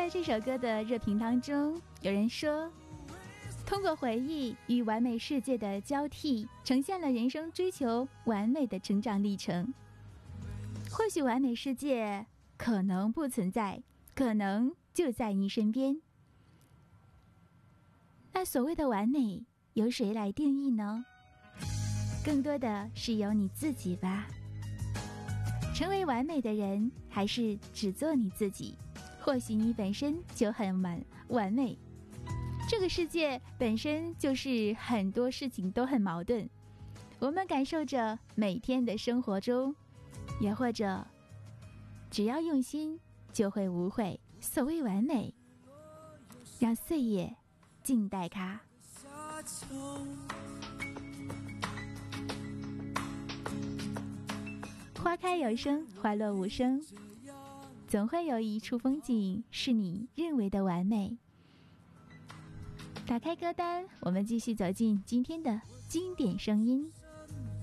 在这首歌的热评当中，有人说，通过回忆与完美世界的交替，呈现了人生追求完美的成长历程。或许完美世界可能不存在，可能就在你身边。那所谓的完美，由谁来定义呢？更多的是由你自己吧。成为完美的人，还是只做你自己？或许你本身就很完美。这个世界本身就是很多事情都很矛盾，我们感受着每天的生活中，也或者只要用心就会无悔。所谓完美，让岁月静待它。花开有声，花落无声，总会有一处风景是你认为的完美。打开歌单，我们继续走进今天的经典声音。